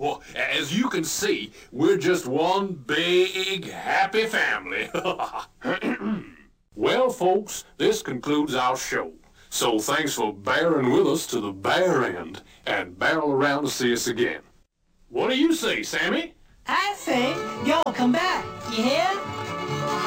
Well, as you can see, we're just one big, happy family. Well, folks, this concludes our show. So thanks for bearing with us to the bare end, and barrel around to see us again. What do you say, Sammy? I say, y'all come back. You hear?